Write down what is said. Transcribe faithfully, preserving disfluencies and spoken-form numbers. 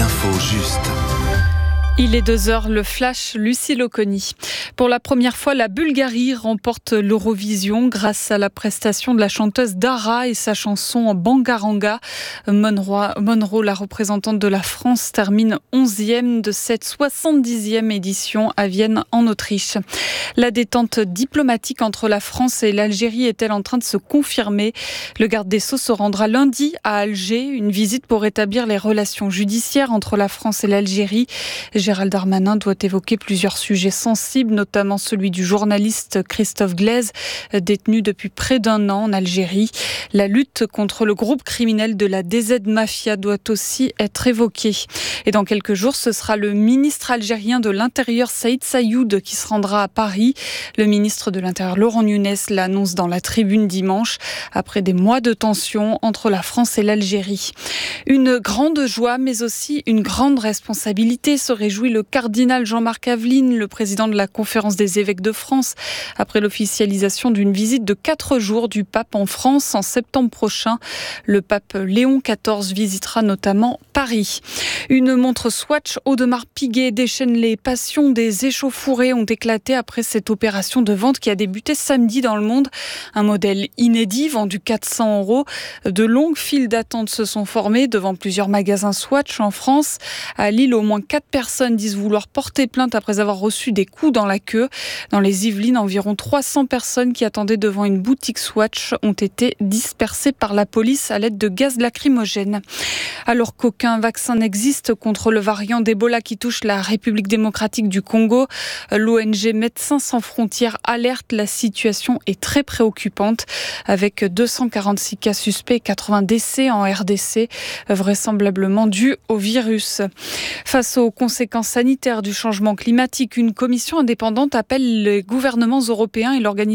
l'info juste. Il est deux heures, le flash, Lucie Loconi. Pour la première fois, la Bulgarie remporte l'Eurovision grâce à la prestation de la chanteuse Dara et sa chanson Bangaranga. Monroe, Monroe, la représentante de la France, termine onzième de cette soixante-dixième édition à Vienne, en Autriche. La détente diplomatique entre la France et l'Algérie est-elle en train de se confirmer ? Le garde des Sceaux se rendra lundi à Alger, une visite pour établir les relations judiciaires entre la France et l'Algérie. Gérald Darmanin doit évoquer plusieurs sujets sensibles, notamment celui du journaliste Christophe Glaise, détenu depuis près d'un an en Algérie. La lutte contre le groupe criminel de la D Z Mafia doit aussi être évoquée. Et dans quelques jours, ce sera le ministre algérien de l'Intérieur, Saïd Saïoud, qui se rendra à Paris. Le ministre de l'Intérieur, Laurent Nunez, l'annonce dans la Tribune dimanche, après des mois de tension entre la France et l'Algérie. Une grande joie, mais aussi une grande responsabilité, se réjouit le cardinal Jean-Marc Aveline, le président de la Conférence des évêques de France, après l'officialisation d'une visite de quatre jours du pape en France en septembre prochain. Le pape Léon quatorze visitera notamment Paris. Une montre Swatch Audemars Piguet déchaîne les passions. Des échauffourées ont éclaté après cette opération de vente qui a débuté samedi dans le monde. Un modèle inédit vendu quatre cents euros. De longues files d'attente se sont formées devant plusieurs magasins Swatch en France. À Lille, au moins quatre personnes disent vouloir porter plainte après avoir reçu des coups dans la queue. Dans les Yvelines, environ trois cents personnes qui attendaient devant une boutique Swatch ont été dispersées par la police à l'aide de gaz lacrymogène. Alors qu'aucun vaccin n'existe contre le variant d'Ebola qui touche la République démocratique du Congo, l'O N G Médecins sans frontières alerte, la situation est très préoccupante avec deux cent quarante-six cas suspects et quatre-vingts décès en R D C, vraisemblablement dus au virus. Face aux conséquences sanitaires du changement climatique, une commission indépendante appelle les gouvernements européens et l'organisation